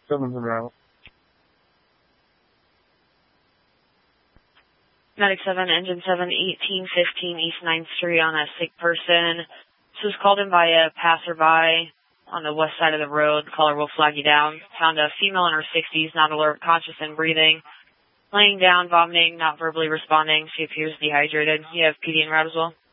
7's around. Medic 7, Engine 7, 1815 East 9th Street on a sick person. This was called in by a passerby on the west side of the road. Caller will flag you down. Found a female in her 60s, not alert, conscious and breathing. Laying down, vomiting, not verbally responding. She appears dehydrated. You have PD en route as well?